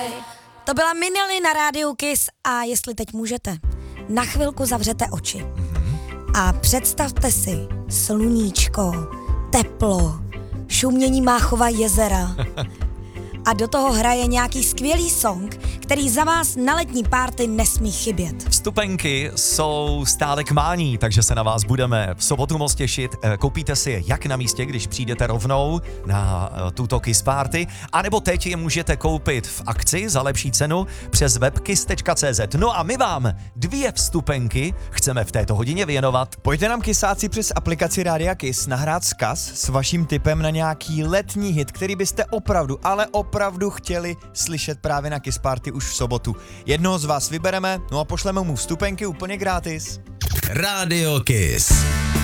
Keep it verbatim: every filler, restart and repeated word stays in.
To byla Minely na rádiu Kiss a jestli teď můžete, na chvilku zavřete oči a představte si sluníčko, teplo, šumění Máchova jezera a do toho hraje nějaký skvělý song, který za vás na letní párty nesmí chybět. Vstupenky jsou stále k mání, takže se na vás budeme v sobotu moc těšit. Koupíte si je jak na místě, když přijdete rovnou na tuto Kiss Party, anebo teď je můžete koupit v akci za lepší cenu přes web kiss tečka cé zet. No a my vám dvě vstupenky chceme v této hodině věnovat. Pojďte nám kysáci přes aplikaci Rádia Kiss nahrát vzkaz s vaším tipem na nějaký letní hit, který byste opravdu, ale opravdu chtěli slyšet právě na Kiss Party už v sobotu. Jednoho z vás vybereme, no a pošleme mu vstupenky úplně gratis. Rádio Kiss.